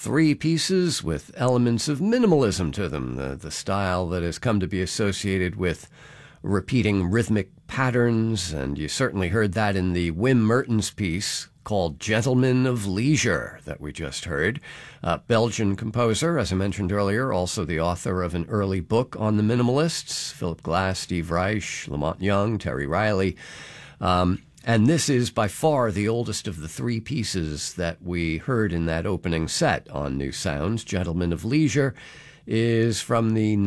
three pieces with elements of minimalism to them, the style that has come to be associated with repeating rhythmic patterns, and you certainly heard that in the Wim Mertens piece called Gentlemen of Leisure that we just heard. Belgian composer, as I mentioned earlier, also the author of an early book on the minimalists, Philip Glass, Steve Reich, Lamont Young, Terry Riley. And this is by far the oldest of the three pieces that we heard in that opening set on New Sounds. Gentlemen of Leisure is from the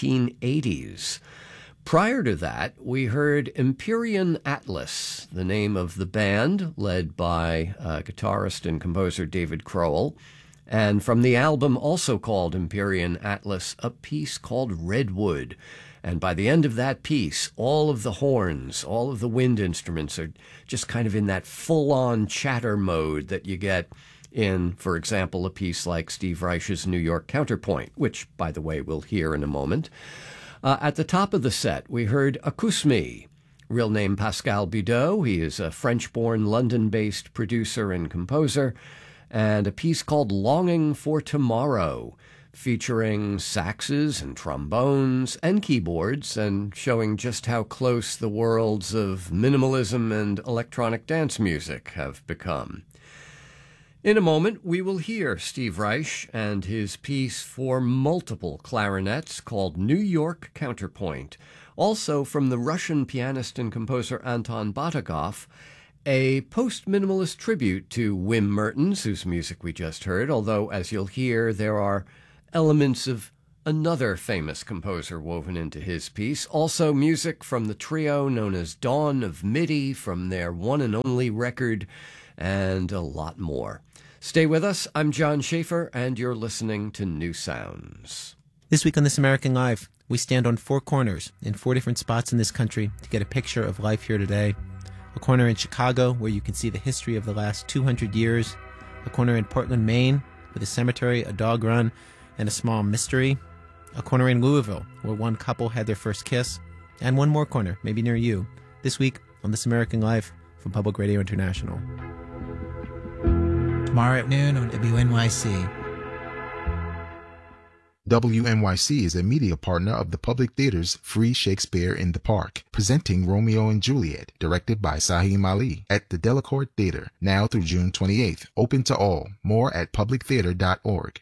1980s. Prior to that, we heard Empyrean Atlas, the name of the band, led by guitarist and composer David Crowell. And from the album also called Empyrean Atlas, a piece called Redwood. And by the end of that piece, all of the horns, all of the wind instruments are just kind of in that full-on chatter mode that you get in, for example, a piece like Steve Reich's New York Counterpoint, which, by the way, we'll hear in a moment. At the top of the set, we heard Acousme, real name Pascal Bidot. He is a French-born, London-based producer and composer, and a piece called Longing for Tomorrow, featuring saxes and trombones and keyboards, and showing just how close the worlds of minimalism and electronic dance music have become. In a moment, we will hear Steve Reich and his piece for multiple clarinets called New York Counterpoint. Also from the Russian pianist and composer Anton Batagov, a post-minimalist tribute to Wim Mertens, whose music we just heard, although, as you'll hear, there are elements of another famous composer woven into his piece. Also music from the trio known as Dawn of MIDI from their one and only record, and a lot more. Stay with us. I'm John Schaefer, and you're listening to New Sounds. This week on This American Life, we stand on four corners in four different spots in this country to get a picture of life here today. A corner in Chicago, where you can see the history of the last 200 years. A corner in Portland, Maine, with a cemetery, a dog run, and a small mystery. A corner in Louisville, where one couple had their first kiss. And one more corner, maybe near you, this week on This American Life from Public Radio International. Tomorrow at noon on WNYC. WNYC is a media partner of the Public Theater's Free Shakespeare in the Park, presenting Romeo and Juliet, directed by Saheem Ali, at the Delacorte Theater, now through June 28th. Open to all. More at publictheater.org.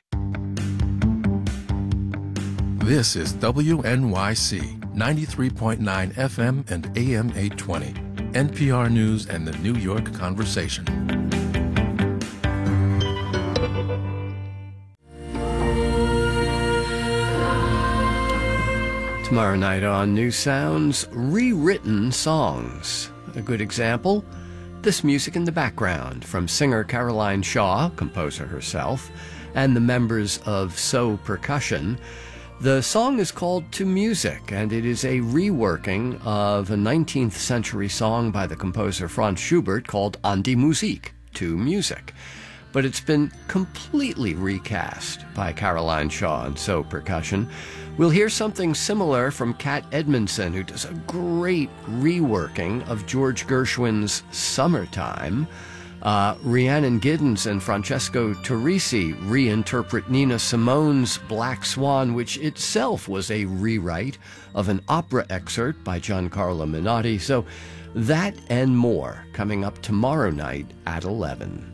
This is WNYC, 93.9 FM and AM 820, NPR News and the New York Conversation. Tomorrow night on New Sounds, rewritten songs. A good example, this music in the background from singer Caroline Shaw, composer herself, and the members of So Percussion. The song is called To Music, and it is a reworking of a 19th century song by the composer Franz Schubert called An die Musik, To Music. But it's been completely recast by Caroline Shaw and So Percussion. We'll hear something similar from Kat Edmondson, who does a great reworking of George Gershwin's Summertime. Rhiannon Giddens and Francesco Torrisi reinterpret Nina Simone's Black Swan, which itself was a rewrite of an opera excerpt by Giancarlo Menotti. So that and more coming up tomorrow night at 11.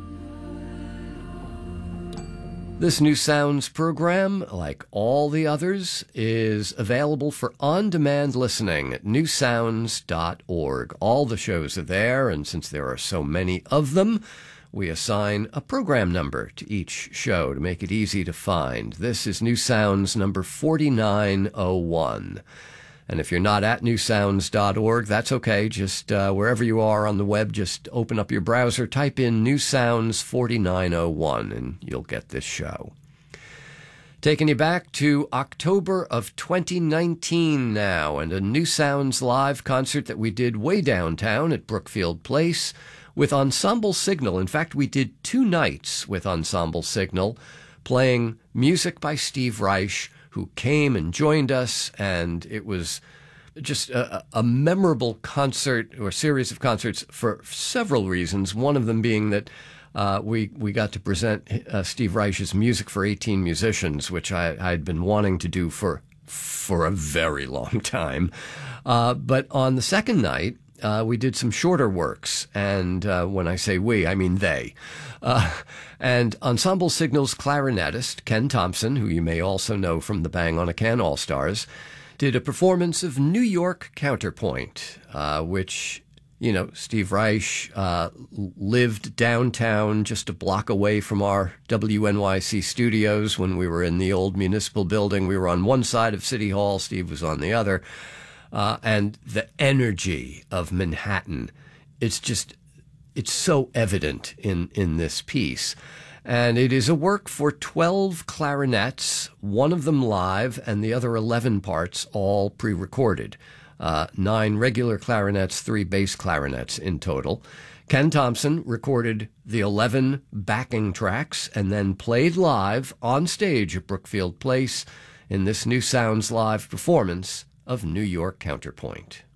This New Sounds program, like all the others, is available for on-demand listening at newsounds.org. All the shows are there, and since there are so many of them, we assign a program number to each show to make it easy to find. This is New Sounds number 4901. And if you're not at newsounds.org, that's okay. Just wherever you are on the web, just open up your browser, type in New Sounds 4901, and you'll get this show. Taking you back to October of 2019 now, and a New Sounds live concert that we did way downtown at Brookfield Place with Ensemble Signal. In fact, we did 2 nights with Ensemble Signal, playing music by Steve Reich, who came and joined us, and it was just a memorable concert, or series of concerts, for several reasons. One of them being that we got to present Steve Reich's Music for 18 Musicians, which I'd been wanting to do for a very long time. But on the second night, we did some shorter works, and when I say we, I mean they. And Ensemble Signal's clarinetist, Ken Thompson, who you may also know from the Bang on a Can All-Stars, did a performance of New York Counterpoint, which, you know, Steve Reich lived downtown just a block away from our WNYC studios when we were in the old municipal building. We were on one side of City Hall, Steve was on the other. And the energy of Manhattan, it's so evident in this piece. And it is a work for 12 clarinets, one of them live, and the other 11 parts all pre-recorded. 9 regular clarinets, 3 bass clarinets in total. Ken Thompson recorded the 11 backing tracks and then played live on stage at Brookfield Place in this new Sounds Live performance of New York Counterpoint.